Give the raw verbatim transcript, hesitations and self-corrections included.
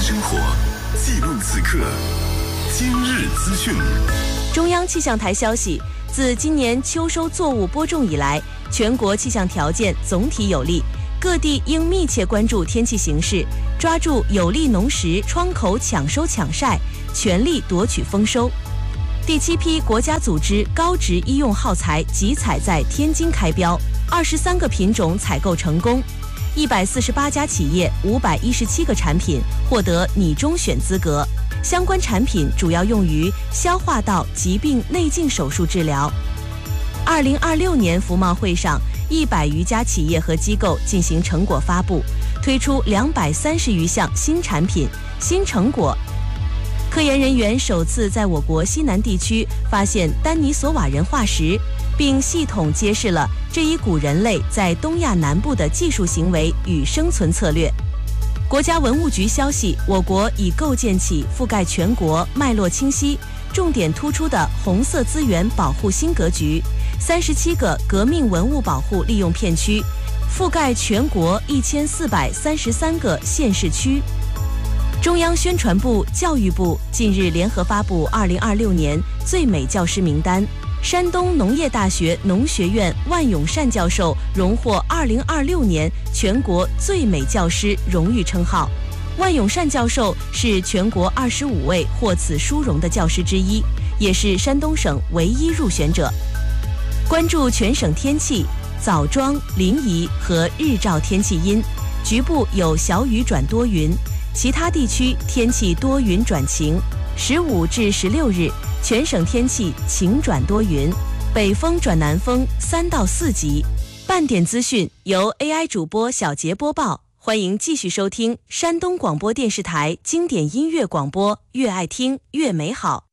生活，记录此刻。今日资讯。 中央气象台消息，自今年秋收作物播种以来，全国气象条件总体有利，各地应密切关注天气形势，抓住有利农时窗口抢收抢晒，全力夺取丰收。第七批国家组织高值医用耗材集采在天津开标，二十三个品种采购成功，一百四十八家企业，五百一十七个产品获得拟中选资格。相关产品主要用于消化道疾病内镜手术治疗。二零二六年服贸会上，一百余家企业和机构进行成果发布，推出两百三十余项新产品、新成果。科研人员首次在我国西南地区发现丹尼索瓦人化石，并系统揭示了这一古人类在东亚南部的技术行为与生存策略。国家文物局消息，我国已构建起覆盖全国、脉络清晰、重点突出的红色资源保护新格局，三十七个革命文物保护利用片区，覆盖全国一千四百三十三个县市区。中央宣传部、教育部近日联合发布二零二六年最美教师名单，山东农业大学农学院万永善教授荣获二零二六年全国最美教师荣誉称号。万永善教授是全国二十五位获此殊荣的教师之一，也是山东省唯一入选者。关注全省天气，枣庄、临沂和日照天气阴，局部有小雨转多云，其他地区天气多云转晴。十五至十六日，全省天气晴转多云，北风转南风三到四级。半点资讯由 A I 主播小杰播报，欢迎继续收听山东广播电视台经典音乐广播，越爱听越美好。